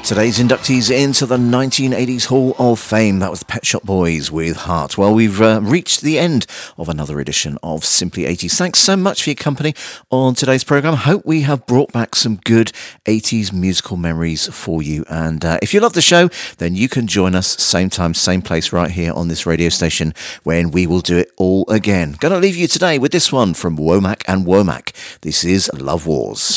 Today's inductees into the 1980s Hall of Fame. That was the Pet Shop Boys with Heart. Well, we've reached the end of another edition of Simply 80s. Thanks so much for your company on today's programme. I hope we have brought back some good 80s musical memories for you. And if you love the show, then you can join us same time, same place right here on this radio station when we will do it all again. Going to leave you today with this one from Womack and Womack. This is Love Wars.